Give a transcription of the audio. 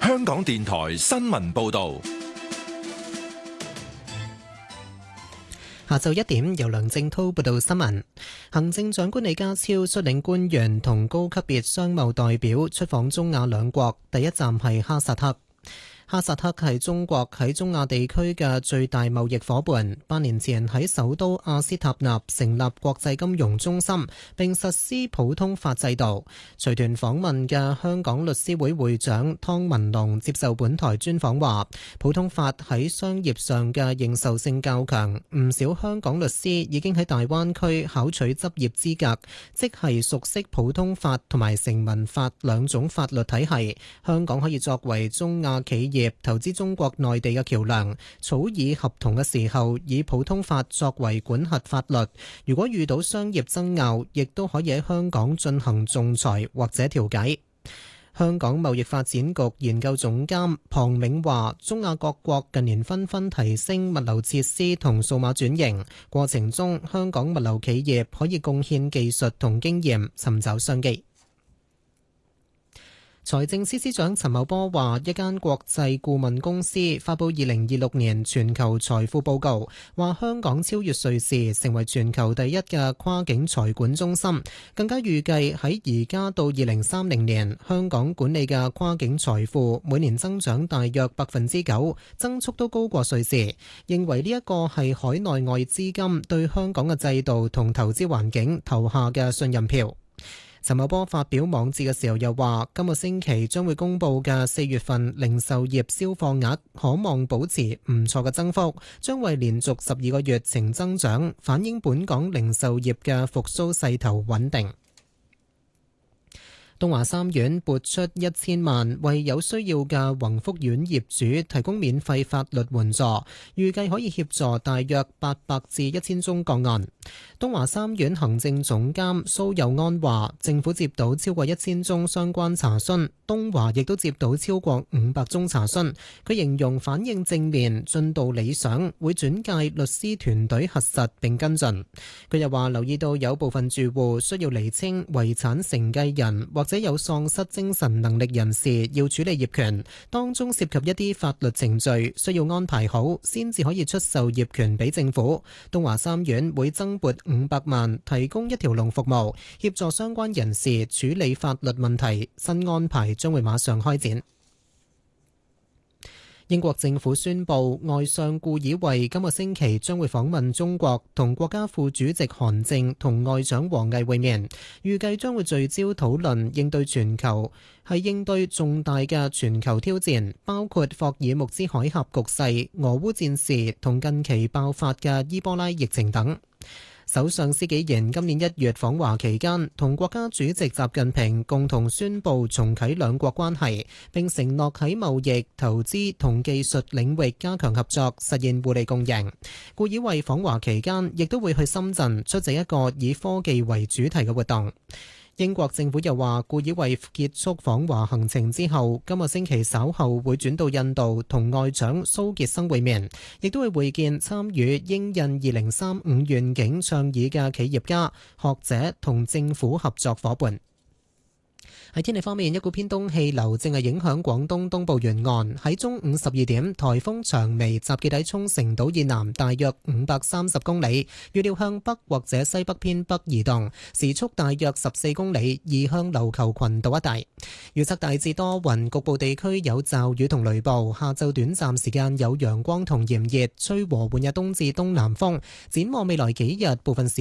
香港電台新聞報道。 下晝1點，由梁正滔報道新聞。行政長官李家超率領官員同高級別商務代表出訪中亞兩國，第一站係哈薩克。哈薩克係中國喺中亞地區嘅最大貿易夥伴。8年前喺首都阿斯塔納成立國際金融中心，並實施普通法制度。隨團訪問嘅香港律師會會長湯文龍接受本台專訪話，普通法喺商業上嘅認受性較強，唔少香港律師已經喺大灣區考取執業資格，即係熟悉普通法同埋成文法兩種法律體系。香港可以作為中亞企業投資中國內地嘅橋樑，草擬合同嘅時候以普通法作為管轄法律。如果遇到商業爭拗，亦都可以喺香港進行仲裁或者調解。香港貿易發展局研究總監龐銘話，中亞各國近年紛紛提升物流設施同數碼轉型，過程中香港物流企業可以貢獻技術同經驗，尋找商機。財政司司長陳茂波話，一間國際顧問公司發布2026年全球財富報告，話香港超越瑞士，成為全球第一嘅跨境財管中心。更加預計喺而家到2030年，香港管理嘅跨境財富每年增長大約9%，增速都高過瑞士。認為呢一個係海內外資金對香港嘅制度同投資環境投下嘅信任票。陳茂波發表網誌嘅時候又話，今個星期將會公布嘅4月份零售業銷貨額可望保持唔錯嘅增幅，將會連續12個月呈增長，反映本港零售業嘅復甦勢頭穩定。東華三院撥出1000萬，為有需要嘅宏福苑業主提供免費法律援助，預計可以協助大約800至1000宗個案。東華三院行政總監蘇友安話，政府接到超過1000宗相關查詢，東華亦都接到超過500宗查詢。佢形容反應正面，進度理想，會轉介律師團隊核實並跟進。佢又話留意到有部分住戶需要釐清遺產承繼人或者有喪失精神能力人士要處理業權，當中涉及一啲法律程序需要安排好，先至可以出售業權俾政府。東華三院會增撥500萬，提供一條龍服務，協助相關人士處理法律問題。新安排將會馬上開展。英國政府宣布，外相顧以慧今個星期將會訪問中國，同國家副主席韓正同外長王毅會面，預計將會聚焦討論應對重大嘅全球挑戰，包括霍爾木茲海峽局勢、俄烏戰事同近期爆發嘅伊波拉疫情等。首相施紀賢今年1月訪華期間，同國家主席習近平共同宣布重啟兩國關係，並承諾喺貿易、投資同技術領域加強合作，實現互利共贏。顧以慧訪華期間，亦都會去深圳出席一個以科技為主題嘅活動。英國政府又話，顧以慧結束訪華行程之後，今個星期稍後會轉到印度同外長蘇傑生會面，亦都會會見參與英印2035願景倡議嘅企業家、學者同政府合作夥伴。喺天氣方面，一股偏東氣流正係影響廣東東部沿岸。喺中午12點，颱風長眉集結喺沖繩島以南大約530公里，預料向北或者西北偏北移動，時速大約14公里，移向琉球群島一帶。預測大致多雲，局部地區有驟雨同雷暴。下晝短暫時間有陽光同炎熱，吹和緩嘅東至東南風。展望未來幾日，部分時